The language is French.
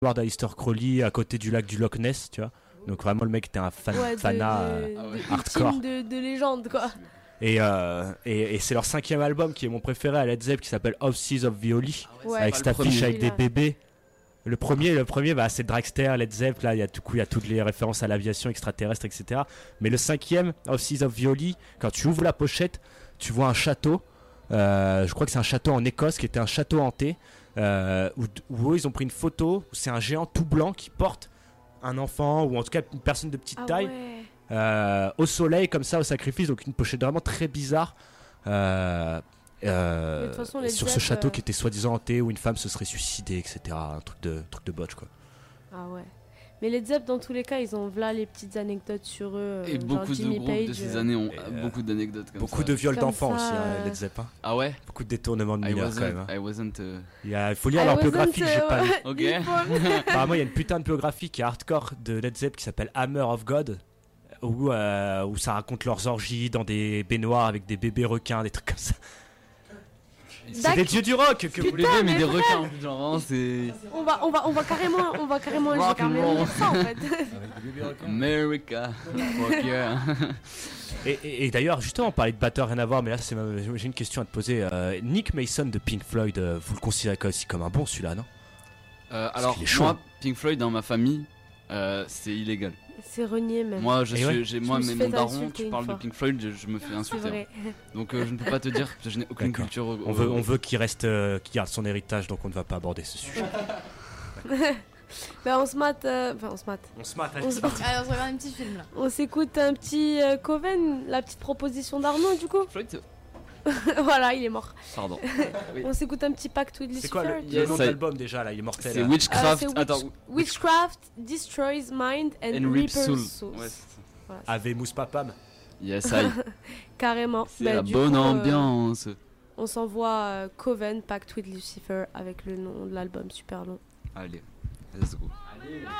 d'Aleister Crowley à côté du lac du Loch Ness, tu vois. Donc vraiment le mec était un fanat hardcore. De légende quoi. Et c'est leur 5e album qui est mon préféré à Led Zepp qui s'appelle Of Seas of Violi, avec cette affiche avec des bébés. Le premier bah, c'est Dragster, Led Zepp, là il y a toutes les références à l'aviation extraterrestre, etc. Mais le 5e, Of Seas of Violi, quand tu ouvres la pochette, tu vois un château. Je crois que c'est un château en Écosse qui était un château hanté où ils ont pris une photo où c'est un géant tout blanc qui porte un enfant ou en tout cas une personne de petite taille au soleil comme ça au sacrifice, donc une pochette vraiment très bizarre sur ce château qui était soi-disant hanté où une femme se serait suicidée, etc. Un truc de botch quoi. Ah ouais. Mais les Zepp, dans tous les cas, ils ont là les petites anecdotes sur eux. Et beaucoup de groupes Page, de ces années ont beaucoup d'anecdotes comme beaucoup ça. de viols comme d'enfants ça, aussi, Led Zepp. Hein. Ah ouais. Beaucoup de détournements de mineurs quand même. Hein. I wasn't. Il faut lire leur biographie que j'ai pas lu. Ok. Apparemment, il y a une putain de biographie qui est hardcore de Led Zepp qui s'appelle Hammer of God, où ça raconte leurs orgies dans des baignoires avec des bébés requins, des trucs comme ça. C'est des dieux du rock que vous bébés mais des requins, genre hein, c'est. On va carrément lire ça en fait. America, fuck yeah. Et d'ailleurs, justement, on parlait de batteur, rien à voir, mais là, j'ai une question à te poser. Nick Mason de Pink Floyd, vous le considérez aussi comme un bon celui-là, non? Alors, moi, Pink Floyd dans ma famille, c'est illégal. C'est renié même. Moi, mon daron, tu parles de fois. Pink Floyd, je me fais insulter. Vrai. Donc, je ne peux pas te dire, je n'ai aucune culture. On veut qu'il reste, qu'il garde son héritage, donc on ne va pas aborder ce sujet. Bah on se mate. Allez, on se regarde un petit film là. On s'écoute un petit Coven, la petite proposition d'Arnaud du coup. Floyd. Voilà, il est mort. Pardon. Oui. On s'écoute un petit Pacte with Lucifer. C'est quoi le nom de l'album déjà là? Il est mortel. C'est Witchcraft. Witchcraft destroys mind and reapers souls. Ouais, voilà. Avemus Papam. Yes, I. Carrément. C'est la bonne ambiance. On s'envoie Coven, Pacte with Lucifer avec le nom de l'album super long. Allez, let's go. Allez.